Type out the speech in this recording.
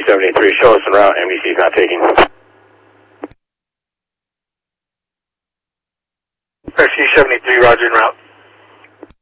73, show us en route, NBC is not taking. Rescue 73, roger en route.